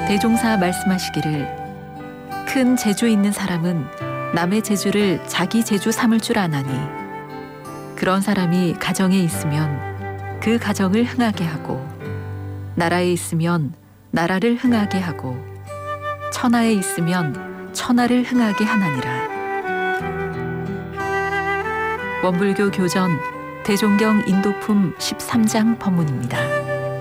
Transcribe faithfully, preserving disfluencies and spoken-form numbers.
대종사 말씀하시기를 큰 재주 있는 사람은 남의 재주를 자기 재주 삼을 줄 아나니 그런 사람이 가정에 있으면 그 가정을 흥하게 하고 나라에 있으면 나라를 흥하게 하고 천하에 있으면 천하를 흥하게 하나니라. 원불교 교전 대종경 인도품 십삼 장 법문입니다.